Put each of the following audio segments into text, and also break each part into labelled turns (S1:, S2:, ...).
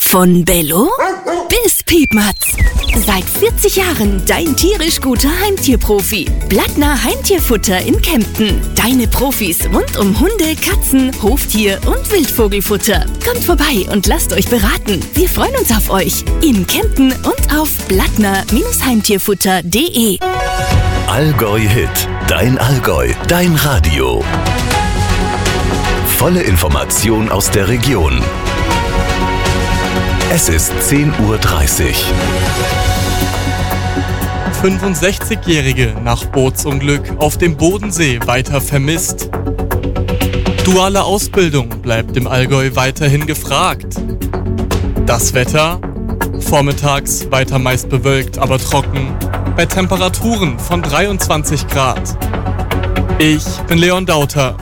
S1: Von Bello bis Piepmatz. Seit 40 Jahren dein tierisch guter Heimtierprofi. Blattner Heimtierfutter in Kempten. Deine Profis rund um Hunde, Katzen, Hoftier und Wildvogelfutter. Kommt vorbei und lasst euch beraten. Wir freuen uns auf euch. In Kempten und auf blattner-heimtierfutter.de.
S2: Allgäu Hit. Dein Allgäu. Dein Radio. Volle Information aus der Region. Es ist 10:30 Uhr.
S3: 65-Jährige nach Bootsunglück auf dem Bodensee weiter vermisst. Duale Ausbildung bleibt im Allgäu weiterhin gefragt. Das Wetter? Vormittags weiter meist bewölkt, aber trocken, bei Temperaturen von 23 Grad. Ich bin Leon Dauter.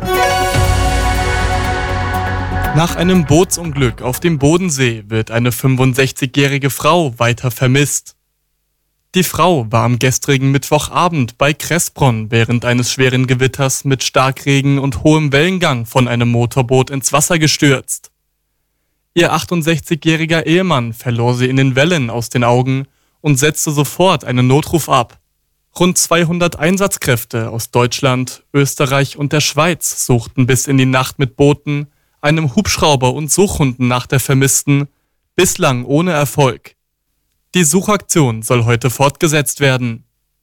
S3: Nach einem Bootsunglück auf dem Bodensee wird eine 65-jährige Frau weiter vermisst. Die Frau war am gestrigen Mittwochabend bei Kressbronn während eines schweren Gewitters mit Starkregen und hohem Wellengang von einem Motorboot ins Wasser gestürzt. Ihr 68-jähriger Ehemann verlor sie in den Wellen aus den Augen und setzte sofort einen Notruf ab. Rund 200 Einsatzkräfte aus Deutschland, Österreich und der Schweiz suchten bis in die Nacht mit Booten, einem Hubschrauber und Suchhunden nach der Vermissten, bislang ohne Erfolg. Die Suchaktion soll heute fortgesetzt werden.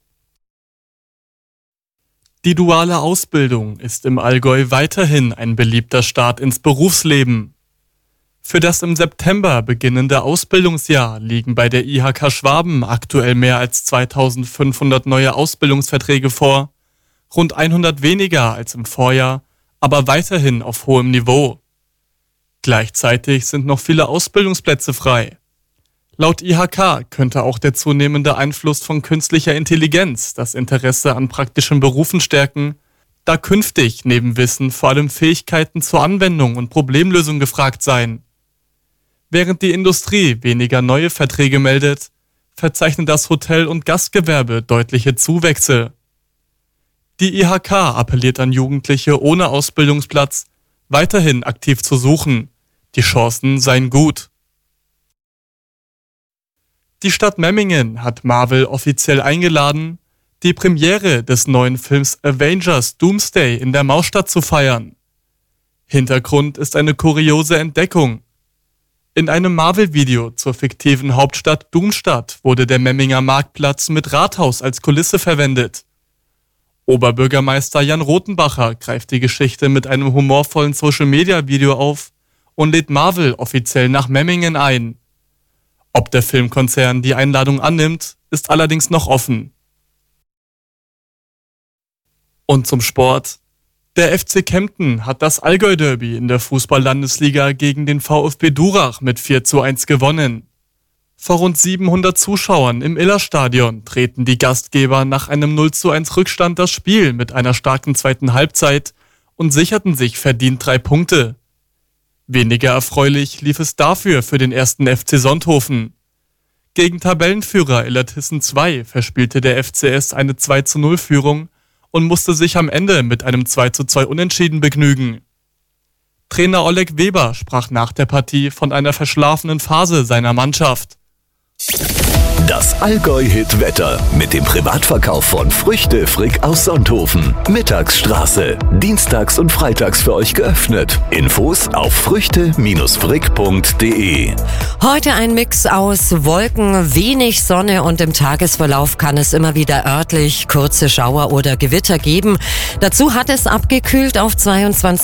S3: Die duale Ausbildung ist im Allgäu weiterhin ein beliebter Start ins Berufsleben. Für das im September beginnende Ausbildungsjahr liegen bei der IHK Schwaben aktuell mehr als 2500 neue Ausbildungsverträge vor, rund 100 weniger als im Vorjahr, aber weiterhin auf hohem Niveau. Gleichzeitig sind noch viele Ausbildungsplätze frei. Laut IHK könnte auch der zunehmende Einfluss von künstlicher Intelligenz das Interesse an praktischen Berufen stärken, da künftig neben Wissen vor allem Fähigkeiten zur Anwendung und Problemlösung gefragt seien. Während die Industrie weniger neue Verträge meldet, verzeichnet das Hotel- und Gastgewerbe deutliche Zuwächse. Die IHK appelliert an Jugendliche ohne Ausbildungsplatz, weiterhin aktiv zu suchen. Die Chancen seien gut. Die Stadt Memmingen hat Marvel offiziell eingeladen, die Premiere des neuen Films Avengers Doomsday in der Mausstadt zu feiern. Hintergrund ist eine kuriose Entdeckung. In einem Marvel-Video zur fiktiven Hauptstadt Doomstadt wurde der Memminger Marktplatz mit Rathaus als Kulisse verwendet. Oberbürgermeister Jan Rothenbacher greift die Geschichte mit einem humorvollen Social-Media-Video auf und lädt Marvel offiziell nach Memmingen ein. Ob der Filmkonzern die Einladung annimmt, ist allerdings noch offen. Und zum Sport. Der FC Kempten hat das Allgäu-Derby in der Fußball-Landesliga gegen den VfB Durach mit 4:1 gewonnen. Vor rund 700 Zuschauern im Illerstadion treten die Gastgeber nach einem 0:1 Rückstand das Spiel mit einer starken zweiten Halbzeit und sicherten sich verdient 3 Punkte. Weniger erfreulich lief es dafür für den 1. FC Sonthofen. Gegen Tabellenführer Illertissen 2 verspielte der FCS eine 2:0-Führung und musste sich am Ende mit einem 2:2 Unentschieden begnügen. Trainer Oleg Weber sprach nach der Partie von einer verschlafenen Phase seiner Mannschaft.
S2: Das Allgäu-Hit-Wetter mit dem Privatverkauf von Früchte Frick aus Sonthofen. Mittagsstraße. Dienstags und freitags für euch geöffnet. Infos auf früchte-frick.de.
S4: Heute ein Mix aus Wolken, wenig Sonne und im Tagesverlauf kann es immer wieder örtlich kurze Schauer oder Gewitter geben. Dazu hat es abgekühlt auf 22